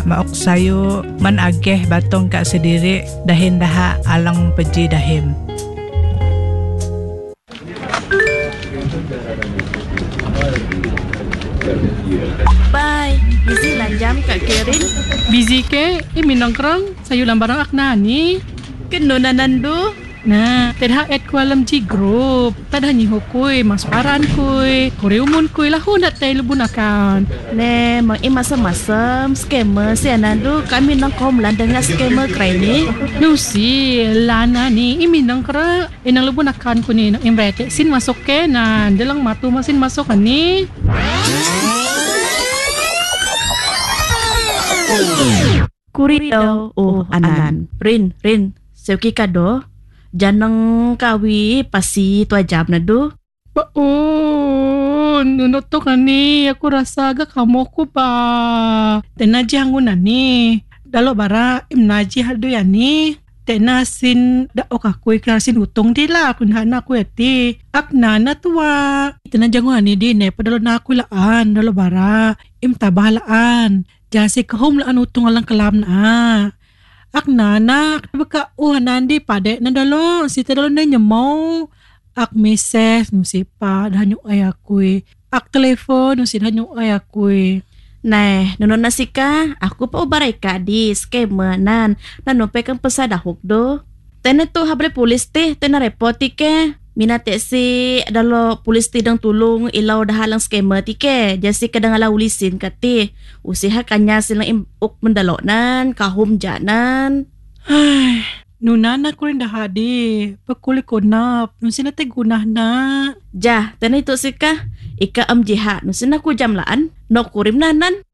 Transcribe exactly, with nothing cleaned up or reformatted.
Maok sayo man ageh batong ka sendiri dahin daha alang peji dahim. Bye. Busy lanjam Kak Kerin. Busy ke? Imi nongkrong sayo lambarang akna ni. Kenuna nandu. Nah, tadha at ko alam G group. Tadha ni hokoy, mas paran koy. Koreumon koy lah hunat tay lubun akan. Ne, mang imasam-masam scammer si nandu kami nongkom landanga scammer kray ni. Lucy, lana ni imi nongkra. Inang lubun akan ko ni nang imrete sin masuk ke nan. Dalang matu masin masuk kan ni. Kurito, oh anan. Rin, rin. Seuki kado. Janang kawi pasi tua jam na do. Baon, nunot to kani. Aku rasa agak kamu ko pa. Tenaji hangunan ni. Dalo bara imnaji haldo ya ni. Tena sin da ok aku iklasin utong di la. Kunhana aku eti. Ak nana tua. Tenaji hangunan ni di ne. Padalo na aku laan. Dalo bara im tabahalaan. Jasi kahom laan utong alang kalam na. Ak nana, baka oh nandi pade na dalo, si dalo na nyamaw. Ak meses, nusi pa, dahanyo ay ako'y. Ak telepon, nusi dahanyo ay ako'y. Nah, nuno nasika, aku pa ubaray ka di scammer nan. Nanupay kang pasadahok do. Tena to habre pulis te, tena repoti ke. Minate si dalo pulis ti dang tulong ilaw dahalang scammer ti ke. Jasi kadang ala ulisin ka ti. Usiha kanya silang imuk mendalonan, kahum janan. Ay, nunana ko rin dahadi. Pagkuli ko na, nung sinate gunah na. Ja, tena ito sika. Ika am jiha, nung sinaku jamlaan. No kurim nanan.